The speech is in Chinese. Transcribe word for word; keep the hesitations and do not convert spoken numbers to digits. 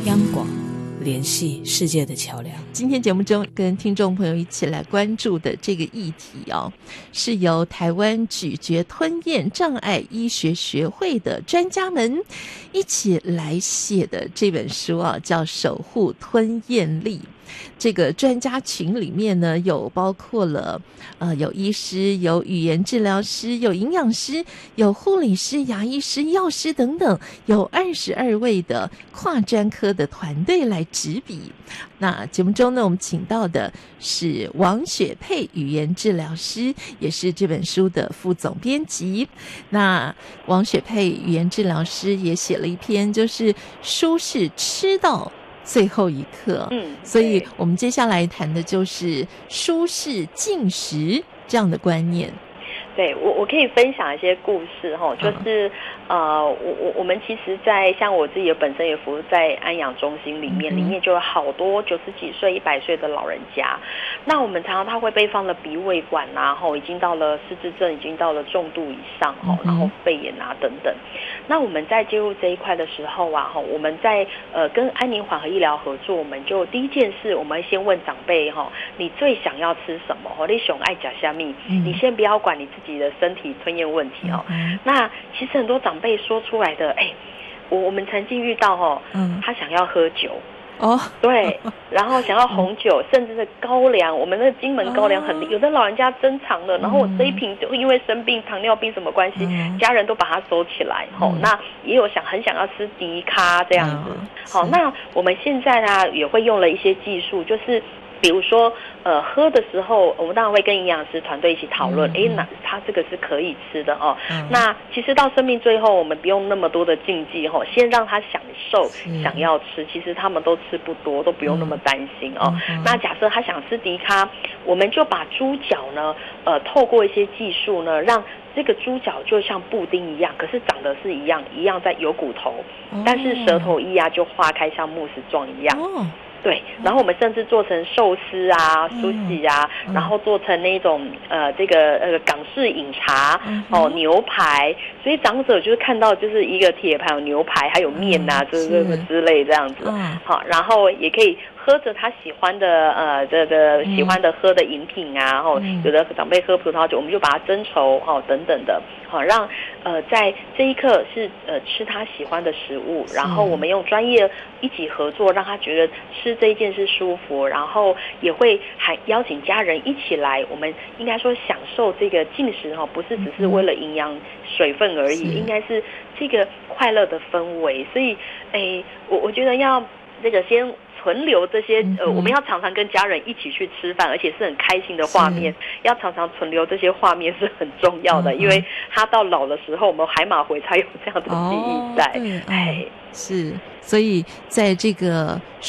央广，联系世界的桥梁。 今天节目中跟听众朋友一起来关注的这个议题哦，是由台湾咀嚼吞咽障碍医学学会的专家们一起来写的这本书啊，叫《守护吞咽力》。这个专家群里面呢，有包括了呃，有医师，有语言治疗师，有营养师，有护理师、牙医师、药师等等，有二十二位的跨专科的团队来执笔。那节目中呢，我们请到的是王雪佩语言治疗师，也是这本书的副总编辑。那王雪佩语言治疗师也写了一篇，就是书是吃到最后一刻， 嗯， 所以我们接下来谈的就是舒适进食这样的观念。 对，我我可以分享一些故事哈，就是、嗯、呃，我我我们其实在，在像我自己的本身也服务在安养中心里面，嗯、里面就有好多九十几岁、一百岁的老人家。那我们常常他会被放了鼻胃管啊，吼，已经到了失智症，已经到了重度以上吼，然后肺炎啊等等。那我们在介入这一块的时候啊，吼，我们在呃跟安宁缓和医疗合作，我们就第一件事，我们先问长辈哈，你最想要吃什么？吼，你想爱吃什么？你先不要管你自己的身体吞咽问题哦。嗯、那其实很多长辈说出来的，哎，我我们曾经遇到哦，嗯，他想要喝酒。哦，对，然后想要红酒，嗯、甚至是高粱，我们那金门高粱很厉害，哦、有的老人家珍藏了，然后我这一瓶就因为生病糖尿病什么关系，嗯、家人都把它收起来。吼、嗯，那也有想很想要吃迪卡这样子。好、嗯，那我们现在呢也会用了一些技术，就是比如说。呃，喝的时候，我们当然会跟营养师团队一起讨论，哎、嗯，那他这个是可以吃的哦。嗯、那其实到生命最后，我们不用那么多的禁忌哦，先让他享受，想要吃，其实他们都吃不多，都不用那么担心哦。嗯、那假设他想吃迪卡，我们就把猪脚呢，呃，透过一些技术呢，让这个猪脚就像布丁一样，可是长得是一样，一样在有骨头，哦、但是舌头一压就化开，像慕斯状一样。哦，对，然后我们甚至做成寿司啊、苏喜啊，嗯、然后做成那种呃这个呃港式饮茶、嗯、哦牛排，所以长者就是看到就是一个铁盘有牛排还有面啊，嗯、这这之类这样子，嗯、好，然后也可以喝着他喜欢的呃这个喜欢的喝的饮品啊，哦、嗯、有的长辈喝葡萄酒，我们就把它蒸稠哦等等的，好让呃在这一刻是呃吃他喜欢的食物，然后我们用专业一起合作，让他觉得吃这一件是舒服，然后也会还邀请家人一起来，我们应该说享受这个进食哈，不是只是为了营养水分而已，应该是这个快乐的氛围。所以，哎，我我觉得要这个先存留这些呃，我们要常常跟家人一起去吃饭，而且是很开心的画面，要常常存留这些画面是很重要的，因为他到老的时候，我们海马回才有这样的记忆在。哎、 哦，是，所以在这个